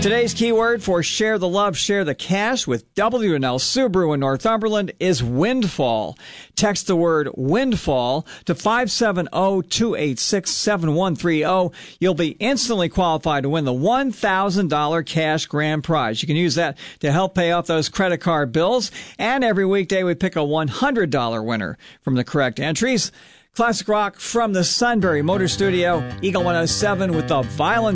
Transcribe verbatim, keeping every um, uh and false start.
Today's keyword for Share the Love, Share the Cash with W and L Subaru in Northumberland is windfall. Text the word windfall to five seven zero, two eight six, seven one three zero. You'll be instantly qualified to win the one thousand dollars cash grand prize. You can use that to help pay off those credit card bills. And every weekday we pick a one hundred dollars winner from the correct entries. Classic rock from the Sunbury Motor Studio. Eagle one oh seven with the Violent